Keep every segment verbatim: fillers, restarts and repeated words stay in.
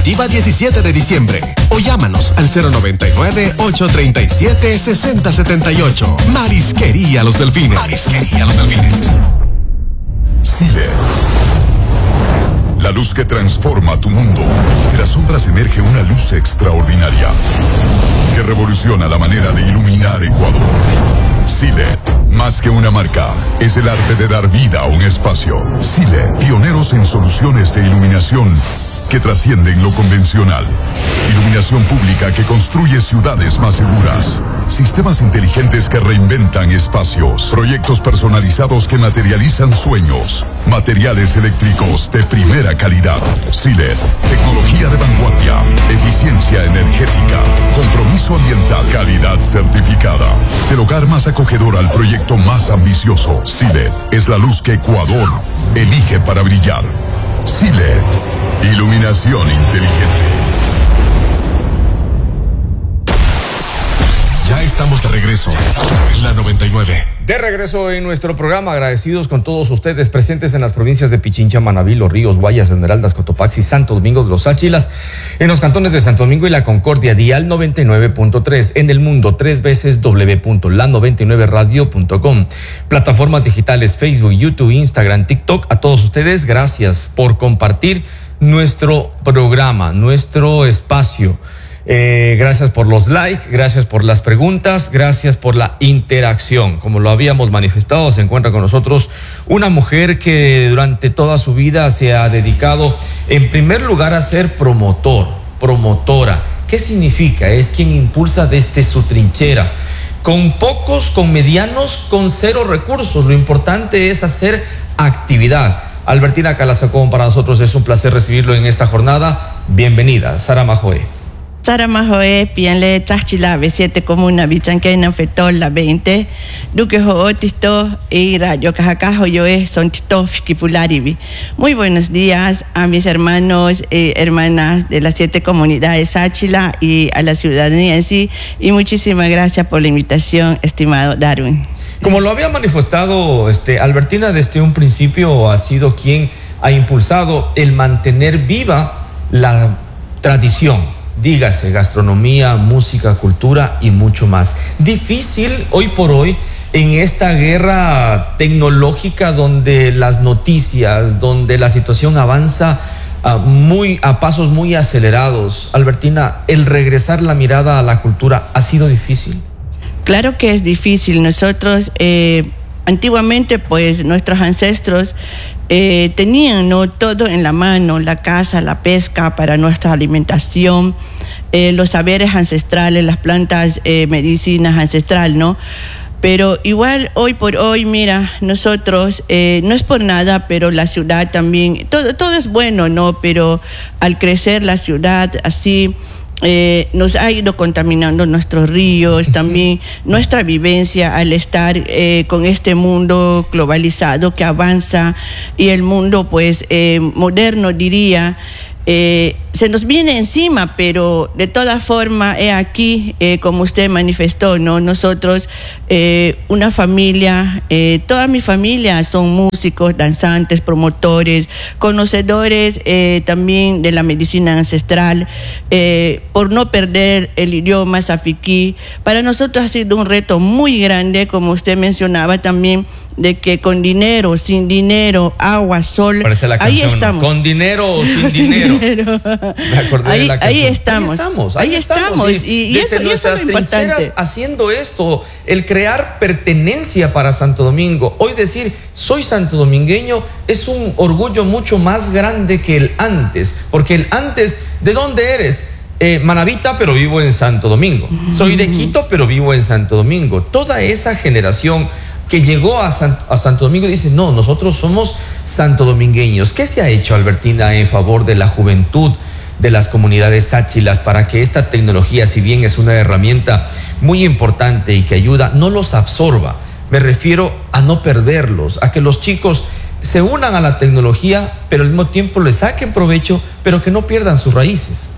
Cooperativa diecisiete de diciembre. O llámanos al cero noventa y nueve, ocho treinta y siete, sesenta setenta y ocho. Marisquería Los Delfines. Marisquería Los Delfines. Silet. La luz que transforma tu mundo. De las sombras emerge una luz extraordinaria que revoluciona la manera de iluminar Ecuador. Silet, más que una marca, es el arte de dar vida a un espacio. Silet, pioneros en soluciones de iluminación que trascienden lo convencional. Iluminación pública que construye ciudades más seguras. Sistemas inteligentes que reinventan espacios. Proyectos personalizados que materializan sueños. Materiales eléctricos de primera calidad. Silet, tecnología de vanguardia. Eficiencia energética. Compromiso ambiental. Calidad certificada. Del hogar más acogedor al proyecto más ambicioso. Silet es la luz que Ecuador elige para brillar. Silet, iluminación inteligente. Ya estamos de regreso. Es la noventa y nueve. De regreso en nuestro programa, agradecidos con todos ustedes presentes en las provincias de Pichincha, Manabí, Los Ríos, Guayas, Esmeraldas, Cotopaxi, Santo Domingo de los Áchilas, en los cantones de Santo Domingo y La Concordia, dial noventa y nueve punto tres, en el mundo tres veces w punto la noventa y nueve radio punto com, plataformas digitales Facebook, YouTube, Instagram, TikTok. A todos ustedes, gracias por compartir nuestro programa, nuestro espacio. Eh, gracias por los likes, gracias por las preguntas, gracias por la interacción. Como lo habíamos manifestado, se encuentra con nosotros una mujer que durante toda su vida se ha dedicado en primer lugar a ser promotor, promotora. ¿Qué significa? Es quien impulsa desde su trinchera, con pocos, con medianos, con cero recursos. Lo importante es hacer actividad. Albertina Calazacón, para nosotros es un placer recibirlo en esta jornada. Bienvenida, Sara Majoe. Sara Majoe, pianle tachilave, siete comuna, bichanquena, fetola, veinte, duque jootisto, y rayo cajacajo, yo es, son tito, kipularibi. Muy buenos días a mis hermanos y hermanas de las siete comunidades Sáchila y a la ciudadanía en sí, y muchísimas gracias por la invitación, estimado Darwin. Como lo había manifestado este, Albertina, desde un principio ha sido quien ha impulsado el mantener viva la tradición. Dígase, gastronomía, música, cultura y mucho más. Difícil hoy por hoy en esta guerra tecnológica donde las noticias, donde la situación avanza uh, muy, a pasos muy acelerados. Albertina, el regresar la mirada a la cultura ha sido difícil. Claro que es difícil. Nosotros eh, antiguamente, pues nuestros ancestros Eh, tenían, ¿no?, todo en la mano, la caza, la pesca para nuestra alimentación, eh, los saberes ancestrales, las plantas, eh, medicinas ancestral, ¿no? Pero igual hoy por hoy, mira, nosotros, eh, no es por nada, pero la ciudad también, todo, todo es bueno, ¿no? Pero al crecer la ciudad así, Eh, nos ha ido contaminando nuestros ríos, también nuestra vivencia al estar eh, con este mundo globalizado que avanza y el mundo pues eh, moderno diría, eh, se nos viene encima, pero de todas formas, he aquí, eh, como usted manifestó, ¿no? Nosotros, eh, una familia, eh, toda mi familia son músicos, danzantes, promotores, conocedores eh, también de la medicina ancestral, eh, por no perder el idioma safiquí. Para nosotros ha sido un reto muy grande, como usted mencionaba también, de que con dinero, sin dinero, agua, sol, parece la canción, ahí estamos. ¿No? Con dinero o sin, sin dinero. dinero. Me acordé ahí, de la ahí estamos. Ahí estamos, ahí, ahí estamos. estamos. Y, y desde eso, nuestras eso es lo trincheras importante. haciendo esto, el crear pertenencia para Santo Domingo. Hoy decir, soy santodomingueño, es un orgullo mucho más grande que el antes. Porque el antes, ¿de dónde eres? Eh, manabita, pero vivo en Santo Domingo. Soy de Quito, pero vivo en Santo Domingo. Toda esa generación que llegó a, San, a Santo Domingo dice, no, nosotros somos santodomingueños. ¿Qué se ha hecho, Albertina, en favor de la juventud de las comunidades sáchilas para que esta tecnología, si bien es una herramienta muy importante y que ayuda, no los absorba? Me refiero a no perderlos, a que los chicos se unan a la tecnología, pero al mismo tiempo le saquen provecho, pero que no pierdan sus raíces.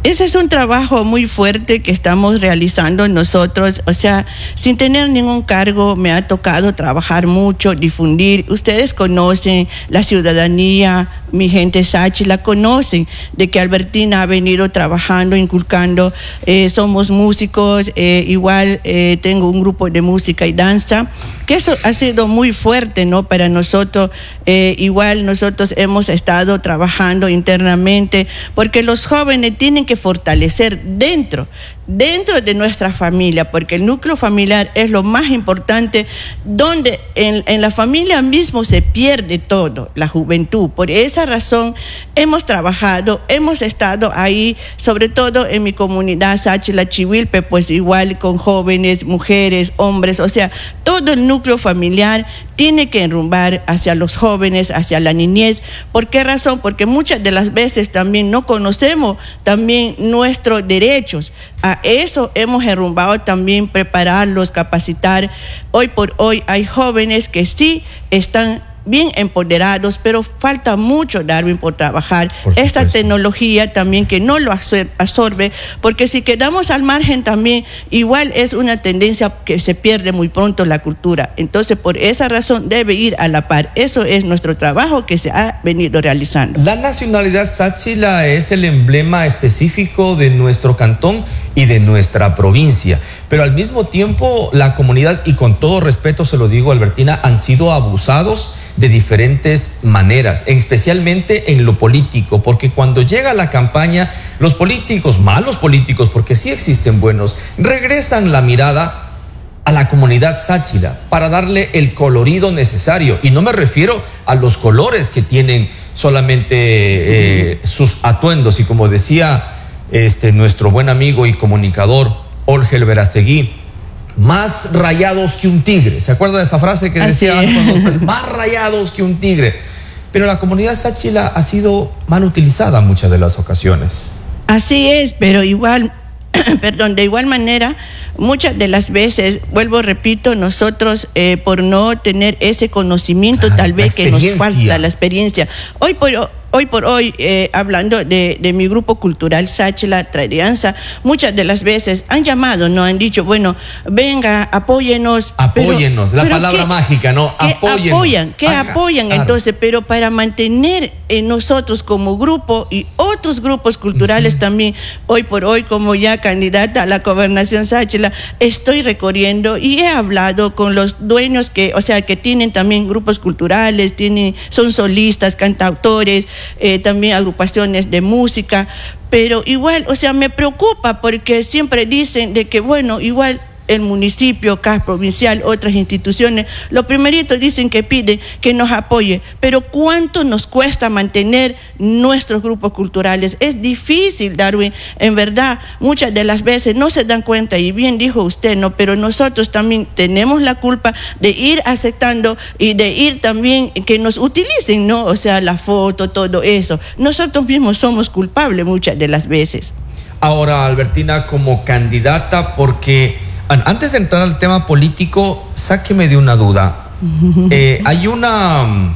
Ese es un trabajo muy fuerte que estamos realizando nosotros, o sea, sin tener ningún cargo, me ha tocado trabajar mucho, difundir. Ustedes conocen la ciudadanía, mi gente Sáchila conocen de que Albertina ha venido trabajando, inculcando, eh, somos músicos, eh, igual eh, tengo un grupo de música y danza, que eso ha sido muy fuerte, ¿no? Para nosotros, eh, igual nosotros hemos estado trabajando internamente, porque los jóvenes tienen que fortalecer dentro, dentro de nuestra familia, porque el núcleo familiar es lo más importante, donde en, en la familia mismo se pierde todo, la juventud. Por esa razón hemos trabajado, hemos estado ahí, sobre todo en mi comunidad Sáchila Chivilpe, pues igual con jóvenes, mujeres, hombres, o sea, todo el núcleo familiar tiene que enrumbar hacia los jóvenes, hacia la niñez. ¿Por qué razón? Porque muchas de las veces también no conocemos también nuestros derechos. A eso hemos enrumbado también, prepararlos, capacitar. Hoy por hoy hay jóvenes que sí están bien empoderados, pero falta mucho, Darwin, por trabajar. Por esta tecnología también que no lo absorbe, porque si quedamos al margen también, igual es una tendencia que se pierde muy pronto la cultura. Entonces, por esa razón debe ir a la par. Eso es nuestro trabajo que se ha venido realizando. La nacionalidad Sáchila es el emblema específico de nuestro cantón y de nuestra provincia, pero al mismo tiempo la comunidad, y con todo respeto se lo digo, Albertina, han sido abusados de diferentes maneras, especialmente en lo político, porque cuando llega la campaña, los políticos, malos políticos, porque sí existen buenos, regresan la mirada a la comunidad Sáchila para darle el colorido necesario, y no me refiero a los colores que tienen solamente eh, sus atuendos, y como decía este, nuestro buen amigo y comunicador Olgel Verastegui, más rayados que un tigre. ¿Se acuerda de esa frase que decía antes? Más rayados que un tigre. Pero la comunidad Sáchila ha sido mal utilizada en muchas de las ocasiones. Así es, pero igual, perdón, de igual manera, muchas de las veces, vuelvo, repito, nosotros eh, por no tener ese conocimiento, claro, tal vez que nos falta la experiencia. Hoy por Hoy por hoy, eh, hablando de, de mi grupo cultural Sáchila Traerianza, muchas de las veces han llamado, ¿no? Han dicho, bueno, venga, apóyenos. Apóyenos, pero, la pero palabra ¿qué, mágica, ¿no? ¿qué Apóyenos. apoyan? ¿Qué Haga, apoyan? Claro. Entonces, pero para mantener en nosotros como grupo y otros grupos culturales uh-huh. también, hoy por hoy, como ya candidata a la gobernación Sáchila, estoy recorriendo y he hablado con los dueños que, o sea, que tienen también grupos culturales, tienen, son solistas, cantautores, Eh, también agrupaciones de música, pero igual, o sea, me preocupa porque siempre dicen de que, bueno, igual el municipio, C A S provincial, otras instituciones, lo primerito dicen que piden que nos apoye, pero ¿cuánto nos cuesta mantener nuestros grupos culturales? Es difícil, Darwin, en verdad, muchas de las veces no se dan cuenta, y bien dijo usted, ¿no? Pero nosotros también tenemos la culpa de ir aceptando y de ir también que nos utilicen, ¿no? O sea, la foto, todo eso. Nosotros mismos somos culpables muchas de las veces. Ahora, Albertina, como candidata, porque antes de entrar al tema político, sáqueme de una duda. Eh, hay una,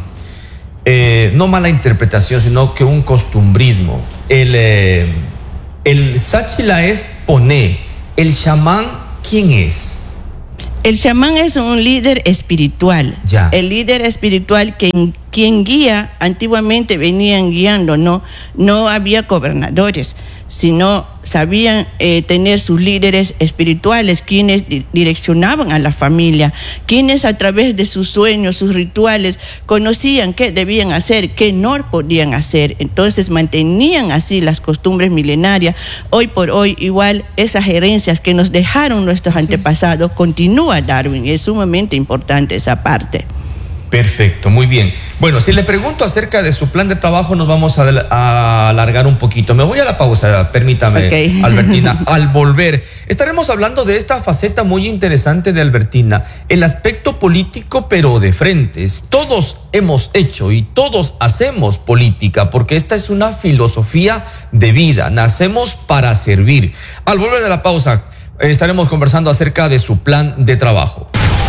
eh, no mala interpretación, sino que un costumbrismo. El, eh, el Sáchila es Poné. ¿El chamán quién es? El chamán es un líder espiritual. Ya. El líder espiritual que quien guía, antiguamente venían guiando, no, no había gobernadores, sino sabían eh, tener sus líderes espirituales, quienes di- direccionaban a la familia, quienes a través de sus sueños, sus rituales, conocían qué debían hacer, qué no podían hacer. Entonces mantenían así las costumbres milenarias. Hoy por hoy, igual, esas herencias que nos dejaron nuestros antepasados, continúa, Darwin, y es sumamente importante esa parte. Perfecto, muy bien. Bueno, si le pregunto acerca de su plan de trabajo, nos vamos a, a alargar un poquito. Me voy a la pausa, permítame, okay. Albertina. Al volver, estaremos hablando de esta faceta muy interesante de Albertina, el aspecto político, pero de frente. Todos hemos hecho y todos hacemos política, porque esta es una filosofía de vida. Nacemos para servir. Al volver de la pausa, estaremos conversando acerca de su plan de trabajo.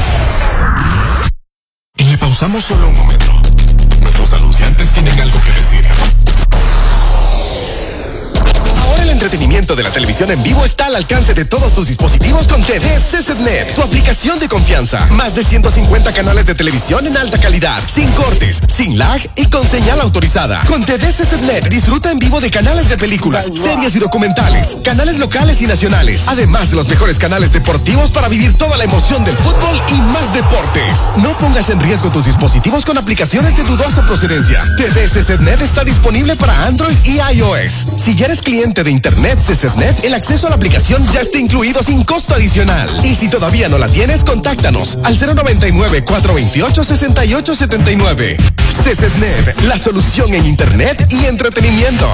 Y le pausamos solo un momento. Nuestros anunciantes tienen algo que decir. Ahora el entretenimiento de la televisión en vivo está al alcance de todos tus dispositivos con T V CCnet, tu aplicación de confianza. Más de ciento cincuenta canales de televisión en alta calidad, sin cortes, sin lag y con señal autorizada. Con T V CCnet disfruta en vivo de canales de películas, series y documentales, canales locales y nacionales, además de los mejores canales deportivos para vivir toda la emoción del fútbol y más deportes. No pongas en riesgo tus dispositivos con aplicaciones de dudosa procedencia. T V CCnet está disponible para Android y iOS. Si ya eres cliente de Internet CCnet, el acceso a la aplicación ya está incluido sin costo adicional. Y si todavía no la tienes, contáctanos al cero noventa y nueve, cuatro veintiocho, sesenta y ocho setenta y nueve. CCnet, la solución en Internet y entretenimiento.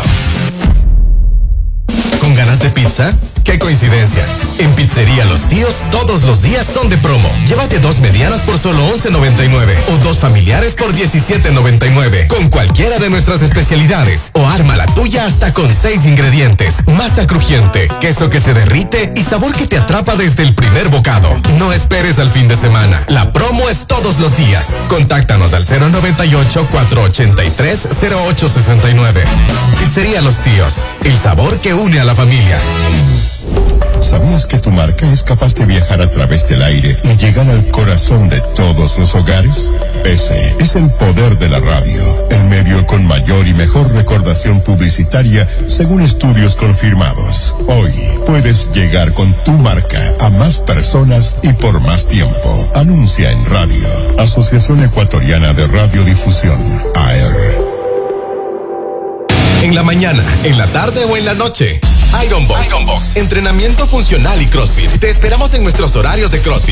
¿Con ganas de pizza? ¡Qué coincidencia! En Pizzería Los Tíos, todos los días son de promo. Llévate dos medianas por solo once noventa y nueve o dos familiares por diecisiete noventa y nueve. Con cualquiera de nuestras especialidades. O arma la tuya hasta con seis ingredientes. Masa crujiente, queso que se derrite y sabor que te atrapa desde el primer bocado. No esperes al fin de semana. La promo es todos los días. Contáctanos al cero noventa y ocho, cuatrocientos ochenta y tres, cero ocho sesenta y nueve. Pizzería Los Tíos. El sabor que une a la familia. ¿Sabías que tu marca es capaz de viajar a través del aire y llegar al corazón de todos los hogares? Ese es el poder de la radio, el medio con mayor y mejor recordación publicitaria según estudios confirmados. Hoy puedes llegar con tu marca a más personas y por más tiempo. Anuncia en radio. Asociación Ecuatoriana de Radiodifusión, A R. En la mañana, en la tarde o en la noche. Iron Box. Iron Box. Entrenamiento funcional y CrossFit. Te esperamos en nuestros horarios de CrossFit.